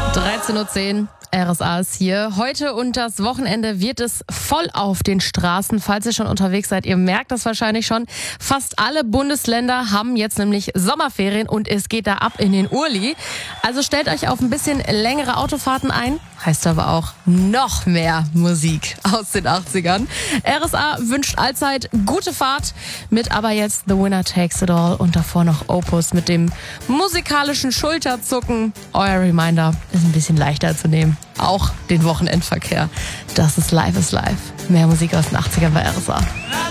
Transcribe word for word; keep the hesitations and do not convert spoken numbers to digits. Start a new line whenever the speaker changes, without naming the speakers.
dreizehn Uhr zehn, R S A ist hier. Heute und das Wochenende wird es voll auf den Straßen. Falls ihr schon unterwegs seid, ihr merkt das wahrscheinlich schon. Fast alle Bundesländer haben jetzt nämlich Sommerferien und es geht da ab in den Urli. Also stellt euch auf ein bisschen längere Autofahrten ein. Heißt aber auch noch mehr Musik aus den achtzigern. R S A wünscht allzeit gute Fahrt mit aber jetzt The Winner Takes It All und davor noch Opus mit dem musikalischen Schulterzucken. Euer Reminder ist ein bisschen leichter zu nehmen. Auch den Wochenendverkehr. Das ist Live is Live. Mehr Musik aus den achtzigern bei R S A.